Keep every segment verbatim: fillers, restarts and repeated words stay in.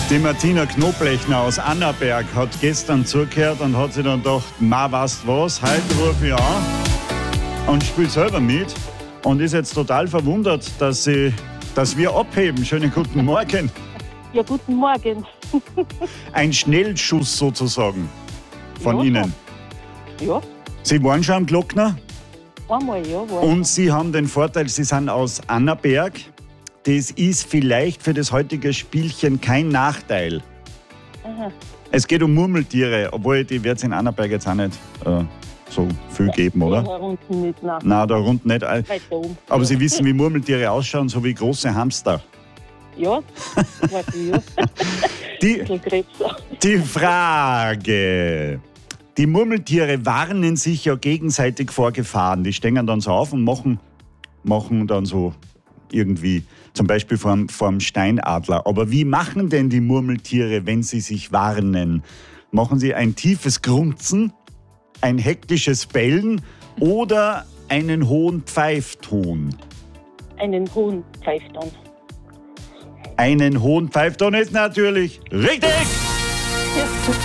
Die Martina Knoblechner aus Annaberg hat gestern zugehört und hat sich dann gedacht, ma weißt was, heute rufe ich an und spiele selber mit und ist jetzt total verwundert, dass, sie, dass wir abheben. Schönen guten Morgen. Ja, guten Morgen. Ein Schnellschuss sozusagen von Ja, Ihnen. Ja, Sie waren schon am Glockner einmal, ja, war und Sie haben den Vorteil, Sie sind aus Annaberg. Das ist vielleicht für das heutige Spielchen kein Nachteil. Aha. Es geht um Murmeltiere, obwohl die wird es in Annaberg jetzt auch nicht äh, so viel geben, oder? Ja, unten nicht, nein. Nein, da rund nicht. Weiter oben. Aber ja. Sie wissen, wie Murmeltiere ausschauen, so wie große Hamster. Ja, das weiß ich, ja. Die, Ein bisschen größer. die Frage. Die Murmeltiere warnen sich ja gegenseitig vor Gefahren. Die stehen dann so auf und machen, machen dann so irgendwie, zum Beispiel vorm, vorm Steinadler. Aber wie machen denn die Murmeltiere, wenn sie sich warnen? Machen sie ein tiefes Grunzen, ein hektisches Bellen oder einen hohen Pfeifton? Einen hohen Pfeifton. Einen hohen Pfeifton ist natürlich richtig! Ja,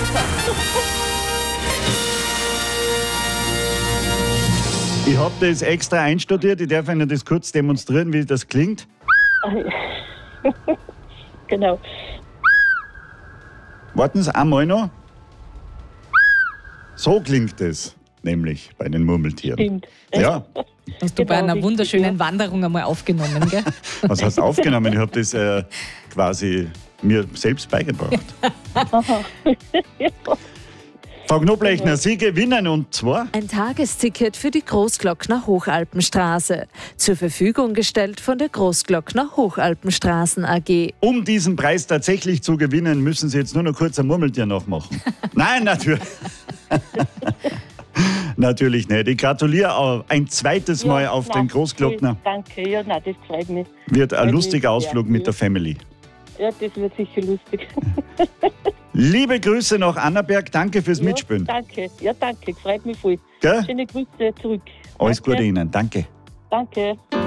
Ich habe das extra einstudiert. Ich darf Ihnen das kurz demonstrieren, wie das klingt. genau. Warten Sie einmal noch. So klingt es nämlich bei den Murmeltieren. Stimmt. Ja, Hast du bei Genau, einer richtig, wunderschönen ja. Wanderung einmal aufgenommen, gell? was heißt aufgenommen? Ich habe das äh, quasi mir selbst beigebracht. Frau Knoblechner, Sie gewinnen und zwar Ein Tagesticket für die Großglockner Hochalpenstraße. Zur Verfügung gestellt von der Großglockner Hochalpenstraßen A G. um diesen Preis tatsächlich zu gewinnen, müssen Sie jetzt nur noch kurz ein Murmeltier nachmachen. Nein, natürlich. Natürlich nicht. Ich gratuliere auch ein zweites Ja, Mal auf nein, den Großglockner. Danke, ja, nein, das freut mich. Wird ein Freut lustiger mich, Ausflug ja. mit der Family. Ja, das wird sicher lustig. Liebe Grüße nach Annaberg. Danke fürs Ja, Mitspielen. danke, ja, danke, freut mich voll. Gell? Schöne Grüße zurück. Alles Danke. Gute Ihnen. Danke. Danke.